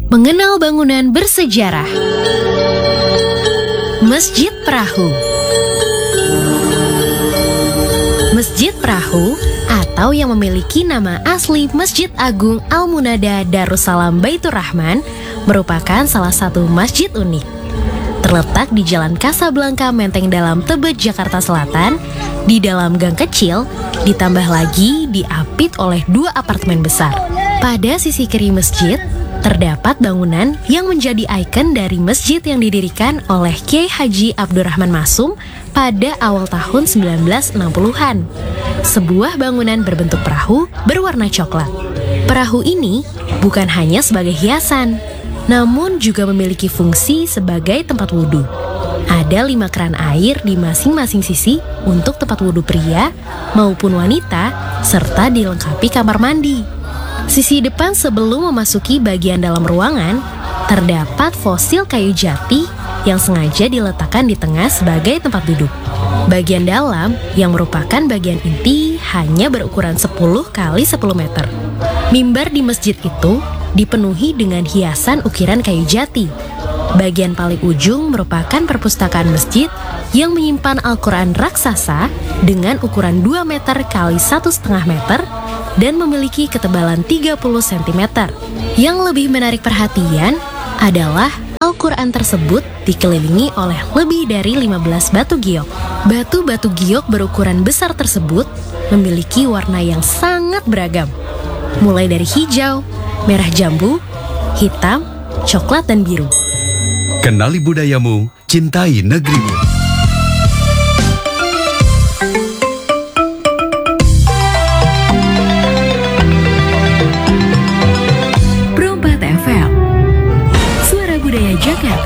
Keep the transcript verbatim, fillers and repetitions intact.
Mengenal bangunan bersejarah. Masjid Perahu. Masjid Perahu atau yang memiliki nama asli Masjid Agung Al-Munada Darussalam Baitur Rahman merupakan salah satu masjid unik. Terletak di Jalan Kasablanka Menteng Dalam, Tebet, Jakarta Selatan, di dalam gang kecil, ditambah lagi diapit oleh dua apartemen besar. Pada sisi kiri masjid, terdapat bangunan yang menjadi ikon dari masjid yang didirikan oleh Kiai Haji Abdurrahman Masum pada awal tahun sembilan belas enam puluhan. Sebuah bangunan berbentuk perahu berwarna coklat. Perahu ini bukan hanya sebagai hiasan, namun juga memiliki fungsi sebagai tempat wudhu. Ada lima keran air di masing-masing sisi untuk tempat wudhu pria maupun wanita, serta dilengkapi kamar mandi. Sisi depan sebelum memasuki bagian dalam ruangan, terdapat fosil kayu jati yang sengaja diletakkan di tengah sebagai tempat duduk. Bagian dalam yang merupakan bagian inti hanya berukuran sepuluh kali sepuluh meter. Mimbar di masjid itu dipenuhi dengan hiasan ukiran kayu jati. Bagian paling ujung merupakan perpustakaan masjid yang menyimpan Al-Quran raksasa dengan ukuran dua meter kali satu koma lima meter dan memiliki ketebalan tiga puluh sentimeter. Yang lebih menarik perhatian adalah Al-Quran tersebut dikelilingi oleh lebih dari lima belas batu giok. Batu-batu giok berukuran besar tersebut memiliki warna yang sangat beragam, mulai dari hijau, merah jambu, hitam, coklat, dan biru. Kenali budayamu, cintai negerimu. Pro empat F M, Suara Budaya Jakarta.